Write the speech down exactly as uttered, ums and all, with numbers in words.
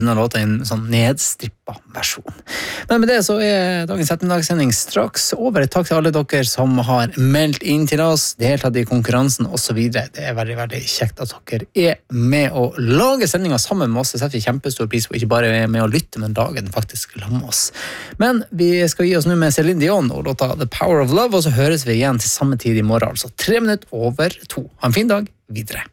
denne låta i en sånn nedstrippa versjon. Men med det så er dagens ettermiddagssending straks over. Takk til alle dere som har meldt inn til oss, deltatt i konkurransen og så videre. Det er veldig, veldig kjekt at dere er med å lage sendinga sammen med oss. Det setter vi kjempestor pris på, ikke bare med å lytte, men lage den faktisk sammen med oss. Men vi skal gi oss nå med Celine Dion og låta The Power of Love, og så høres vi igjen til samme tid i morgen, altså tre minutter over to. Ha en fin dag videre.